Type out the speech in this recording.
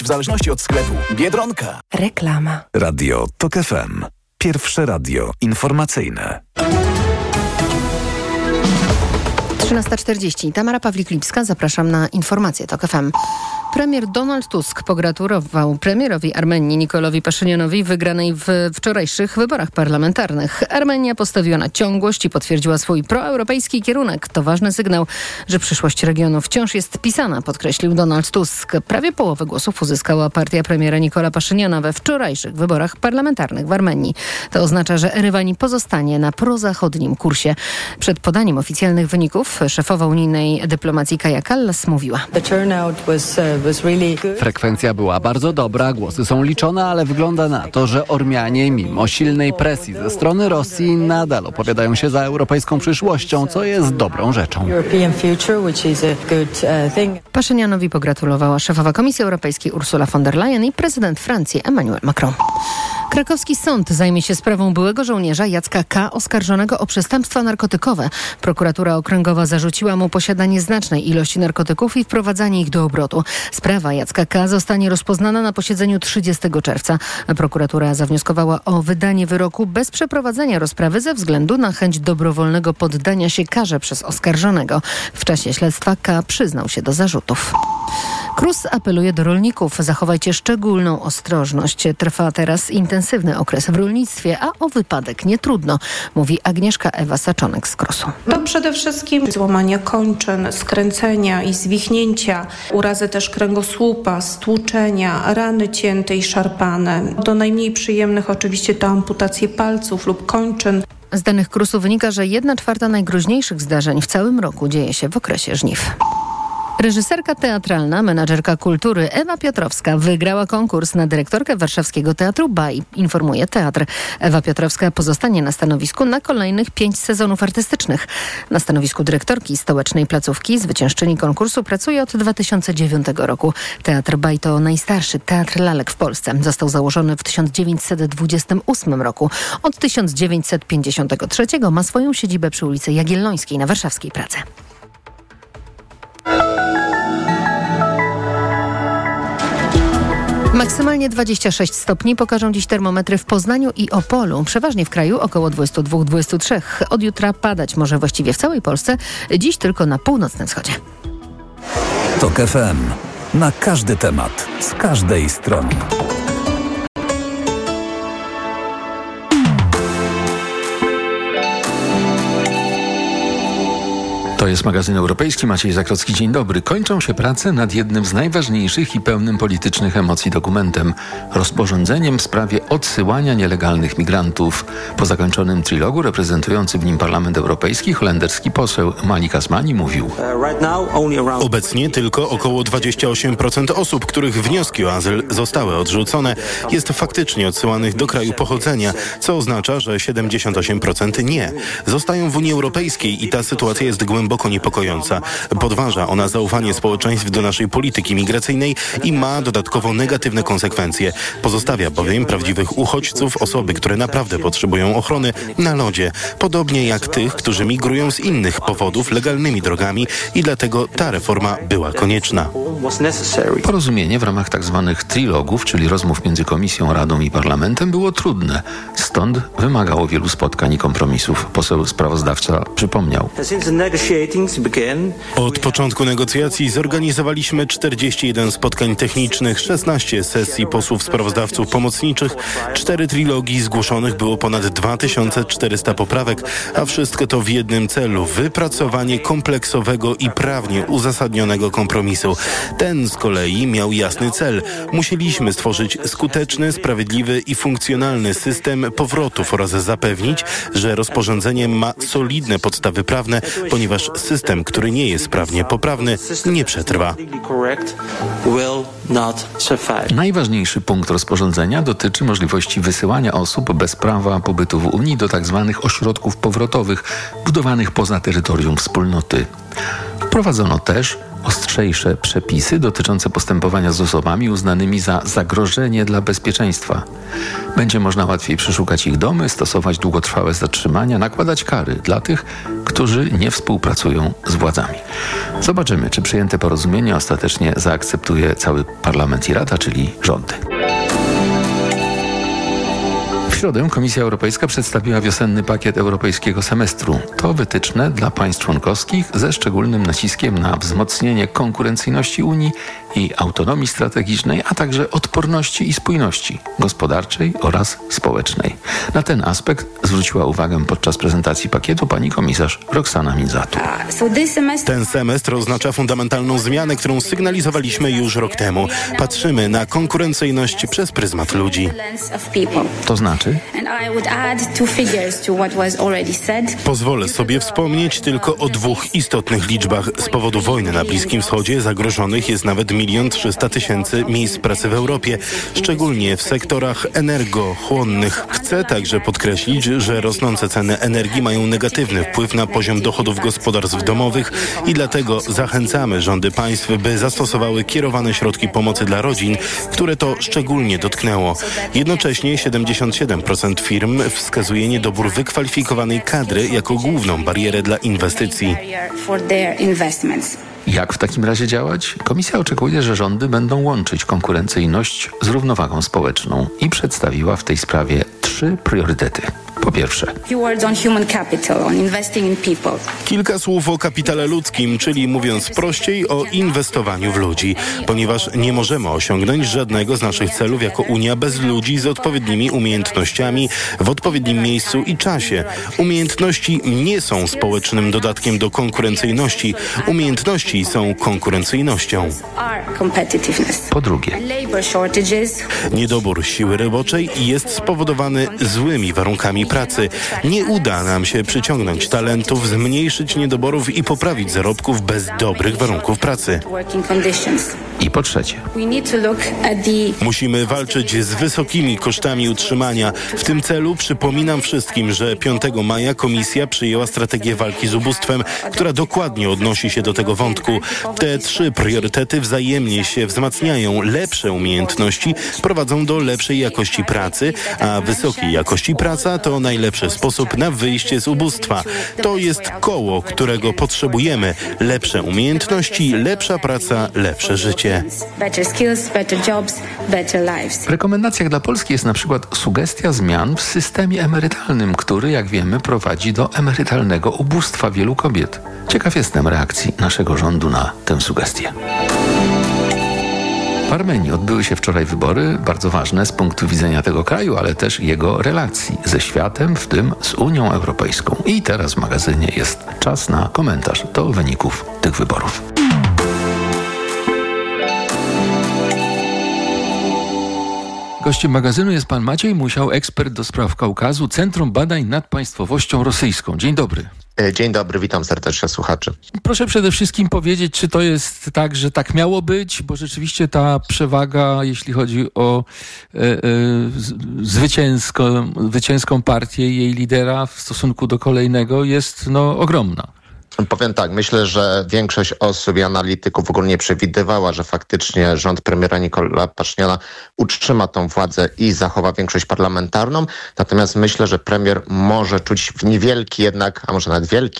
w zależności od sklepu. Biedronka. Reklama. Radio TOK FM. Pierwsze radio informacyjne. 13:40. Tamara Pawlik-Lipska. Zapraszam na informacje TOK FM. Premier Donald Tusk pogratulował premierowi Armenii Nikolowi Paszynianowi wygranej w wczorajszych wyborach parlamentarnych. Armenia postawiła na ciągłość i potwierdziła swój proeuropejski kierunek. To ważny sygnał, że przyszłość regionu wciąż jest pisana, podkreślił Donald Tusk. Prawie połowę głosów uzyskała partia premiera Nikola Paszyniana we wczorajszych wyborach parlamentarnych w Armenii. To oznacza, że Erywan pozostanie na prozachodnim kursie. Przed podaniem oficjalnych wyników szefowa unijnej dyplomacji Kaja Kallas mówiła: Frekwencja była bardzo dobra, głosy są liczone, ale wygląda na to, że Ormianie mimo silnej presji ze strony Rosji nadal opowiadają się za europejską przyszłością, co jest dobrą rzeczą. Paszynianowi pogratulowała szefowa Komisji Europejskiej Ursula von der Leyen i prezydent Francji Emmanuel Macron. Krakowski sąd zajmie się sprawą byłego żołnierza Jacka K., oskarżonego o przestępstwa narkotykowe. Prokuratura okręgowa zarzuciła mu posiadanie znacznej ilości narkotyków i wprowadzanie ich do obrotu. Sprawa Jacka K. zostanie rozpoznana na posiedzeniu 30 czerwca. Prokuratura zawnioskowała o wydanie wyroku bez przeprowadzenia rozprawy ze względu na chęć dobrowolnego poddania się karze przez oskarżonego. W czasie śledztwa K. przyznał się do zarzutów. KRUS apeluje do rolników: zachowajcie szczególną ostrożność. Trwa teraz intensywny okres w rolnictwie, a o wypadek nie trudno, mówi Agnieszka Ewa Saczonek z KRUS-u. To przede wszystkim złamania kończyn, skręcenia i zwichnięcia, urazy też kręgosłupa, stłuczenia, rany cięte i szarpane. Do najmniej przyjemnych oczywiście to amputacje palców lub kończyn. Z danych KRUS-u wynika, że 1/4 najgroźniejszych zdarzeń w całym roku dzieje się w okresie żniw. Reżyserka teatralna, menadżerka kultury Ewa Piotrowska wygrała konkurs na dyrektorkę warszawskiego Teatru BAI, informuje Teatr. Ewa Piotrowska pozostanie na stanowisku na kolejnych 5 sezonów artystycznych. Na stanowisku dyrektorki stołecznej placówki zwyciężczyni konkursu pracuje od 2009 roku. Teatr BAI to najstarszy teatr lalek w Polsce. Został założony w 1928 roku. Od 1953 ma swoją siedzibę przy ulicy Jagiellońskiej na Warszawskiej Pradze. Maksymalnie 26 stopni pokażą dziś termometry w Poznaniu i Opolu. Przeważnie w kraju około 22-23. Od jutra padać może właściwie w całej Polsce. Dziś tylko na północnym wschodzie. TOK FM. Na każdy temat. Z każdej strony. To jest magazyn europejski. Maciej Zakrocki, dzień dobry. Kończą się prace nad jednym z najważniejszych i pełnym politycznych emocji dokumentem. Rozporządzeniem w sprawie odsyłania nielegalnych migrantów. Po zakończonym trilogu reprezentujący w nim Parlament Europejski holenderski poseł Malik Asmani mówił: Obecnie tylko około 28% osób, których wnioski o azyl zostały odrzucone, jest faktycznie odsyłanych do kraju pochodzenia, co oznacza, że 78% nie. Zostają w Unii Europejskiej i ta sytuacja jest głęboko niepokojąca. Podważa ona zaufanie społeczeństw do naszej polityki migracyjnej i ma dodatkowo negatywne konsekwencje. Pozostawia bowiem prawdziwych uchodźców, osoby, które naprawdę potrzebują ochrony, na lodzie. Podobnie jak tych, którzy migrują z innych powodów legalnymi drogami i dlatego ta reforma była konieczna. Porozumienie w ramach tzw. trilogów, czyli rozmów między Komisją, Radą i Parlamentem, było trudne. Stąd wymagało wielu spotkań i kompromisów. Poseł sprawozdawca przypomniał: Od początku negocjacji zorganizowaliśmy 41 spotkań technicznych, 16 sesji posłów sprawozdawców pomocniczych, 4 trilogi, zgłoszonych było ponad 2400 poprawek, a wszystko to w jednym celu: wypracowanie kompleksowego i prawnie uzasadnionego kompromisu. Ten z kolei miał jasny cel. Musieliśmy stworzyć skuteczny, sprawiedliwy i funkcjonalny system powrotów oraz zapewnić, że rozporządzenie ma solidne podstawy prawne, ponieważ system, który nie jest prawnie poprawny, nie przetrwa. Najważniejszy punkt rozporządzenia dotyczy możliwości wysyłania osób bez prawa pobytu w Unii do tzw. ośrodków powrotowych budowanych poza terytorium wspólnoty. Wprowadzono też ostrzejsze przepisy dotyczące postępowania z osobami uznanymi za zagrożenie dla bezpieczeństwa. Będzie można łatwiej przeszukać ich domy, stosować długotrwałe zatrzymania, nakładać kary dla tych, którzy nie współpracują z władzami. Zobaczymy, czy przyjęte porozumienie ostatecznie zaakceptuje cały Parlament i Rada, czyli rządy. W środę Komisja Europejska przedstawiła wiosenny pakiet europejskiego semestru. To wytyczne dla państw członkowskich ze szczególnym naciskiem na wzmocnienie konkurencyjności Unii i autonomii strategicznej, a także odporności i spójności gospodarczej oraz społecznej. Na ten aspekt zwróciła uwagę podczas prezentacji pakietu pani komisarz Roxana Minzatu. Ten semestr oznacza fundamentalną zmianę, którą sygnalizowaliśmy już rok temu. Patrzymy na konkurencyjność przez pryzmat ludzi. To znaczy? Pozwolę sobie wspomnieć tylko o dwóch istotnych liczbach. Z powodu wojny na Bliskim Wschodzie zagrożonych jest nawet 1 300 000 miejsc pracy w Europie, szczególnie w sektorach energochłonnych. Chcę także podkreślić, że rosnące ceny energii mają negatywny wpływ na poziom dochodów gospodarstw domowych i dlatego zachęcamy rządy państw, by zastosowały kierowane środki pomocy dla rodzin, które to szczególnie dotknęło. Jednocześnie 77% firm wskazuje niedobór wykwalifikowanej kadry jako główną barierę dla inwestycji. Jak w takim razie działać? Komisja oczekuje, że rządy będą łączyć konkurencyjność z równowagą społeczną i przedstawiła w tej sprawie 3 priorytety. Po pierwsze, kilka słów o kapitale ludzkim, czyli mówiąc prościej, o inwestowaniu w ludzi, ponieważ nie możemy osiągnąć żadnego z naszych celów jako Unia bez ludzi z odpowiednimi umiejętnościami w odpowiednim miejscu i czasie. Umiejętności nie są społecznym dodatkiem do konkurencyjności. Umiejętności są konkurencyjnością. po drugie, Niedobór siły roboczej jest spowodowany złymi warunkami pracy. Nie uda nam się przyciągnąć talentów, zmniejszyć niedoborów i poprawić zarobków bez dobrych warunków pracy. i po trzecie, Musimy walczyć z wysokimi kosztami utrzymania. W tym celu przypominam wszystkim, że 5 maja Komisja przyjęła strategię walki z ubóstwem, która dokładnie odnosi się do tego wątku. Te 3 priorytety wzajemnie się wzmacniają. Lepsze umiejętności prowadzą do lepszej jakości pracy, a wysokiej jakości praca to najlepszy sposób na wyjście z ubóstwa. To jest koło, którego potrzebujemy. Lepsze umiejętności, lepsza praca, lepsze życie. w rekomendacjach dla Polski jest na przykład sugestia zmian w systemie emerytalnym, który, jak wiemy, prowadzi do emerytalnego ubóstwa wielu kobiet. Ciekaw jestem reakcji naszego rządu na tę sugestię. W Armenii odbyły się wczoraj wybory, bardzo ważne z punktu widzenia tego kraju, ale też jego relacji ze światem, w tym z Unią Europejską. I teraz w magazynie jest czas na komentarz do wyników tych wyborów. Gościem magazynu jest pan Maciej Musiał, ekspert do spraw Kaukazu, Centrum Badań nad Państwowością Rosyjską. Dzień dobry. Dzień dobry, witam serdecznie słuchaczy. Proszę przede wszystkim powiedzieć, czy to jest tak, że tak miało być, bo rzeczywiście ta przewaga, jeśli chodzi o zwycięską partię i jej lidera w stosunku do kolejnego jest ogromna. Powiem tak, myślę, że większość osób i analityków ogólnie przewidywała, że faktycznie rząd premiera Nikola Pasziniana utrzyma tą władzę i zachowa większość parlamentarną. Natomiast myślę, że premier może czuć niewielki jednak, a może nawet wielki